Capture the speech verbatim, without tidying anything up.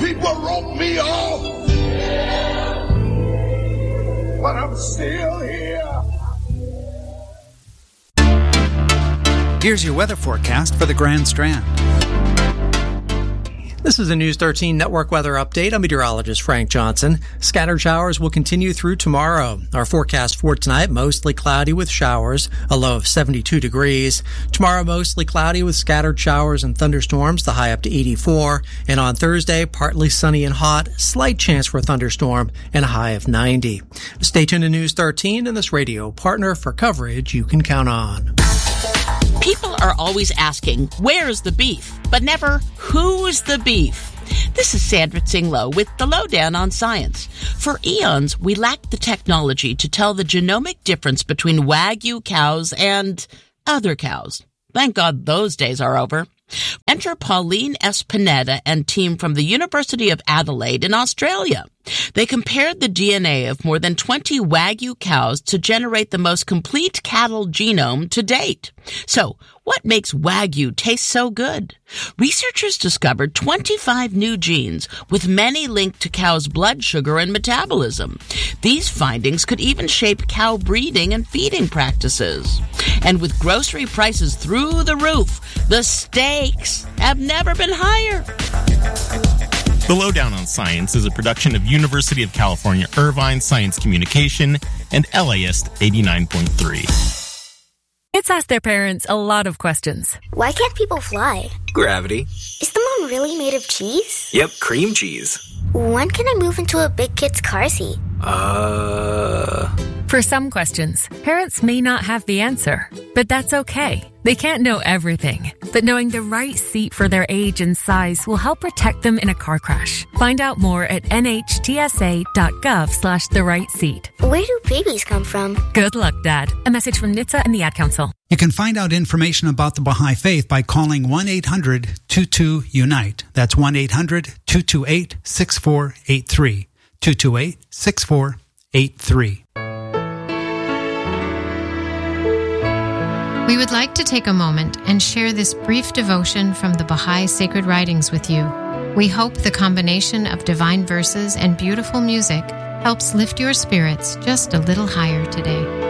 People wrote me off. But I'm still here. Here's your weather forecast for the Grand Strand. This is a News thirteen Network weather update. I'm meteorologist Frank Johnson. Scattered showers will continue through tomorrow. Our forecast for tonight, mostly cloudy with showers, a low of seventy-two degrees. Tomorrow, mostly cloudy with scattered showers and thunderstorms, the high up to eighty-four. And on Thursday, partly sunny and hot, slight chance for a thunderstorm, and a high of ninety. Stay tuned to News thirteen and this radio partner for coverage you can count on. People are always asking, where's the beef? But never, who's the beef? This is Sandra Tsinglow with the Lowdown on Science. For eons, we lacked the technology to tell the genomic difference between Wagyu cows and other cows. Thank God those days are over. Enter Pauline S. Pineda and team from the University of Adelaide in Australia. They compared the D N A of more than twenty Wagyu cows to generate the most complete cattle genome to date. So, what makes Wagyu taste so good? Researchers discovered twenty-five new genes, with many linked to cows' blood sugar and metabolism. These findings could even shape cow breeding and feeding practices. And with grocery prices through the roof, the stakes have never been higher. The Lowdown on Science is a production of University of California, Irvine Science Communication and L A S eighty-nine point three. Kids ask their parents a lot of questions. Why can't people fly? Gravity. Is the moon really made of cheese? Yep, cream cheese. When can I move into a big kid's car seat? Uh... For some questions, parents may not have the answer, but that's okay. They can't know everything, but knowing the right seat for their age and size will help protect them in a car crash. Find out more at nhtsa.gov slash the right seat. Where do babies come from? Good luck, Dad. A message from N H T S A and the Ad Council. You can find out information about the Baha'i Faith by calling one eight hundred two two unite. That's one eight hundred two two eight six four eight three. two two eight six four eight three. We would like to take a moment and share this brief devotion from the Baha'i Sacred Writings with you. We hope the combination of divine verses and beautiful music helps lift your spirits just a little higher today.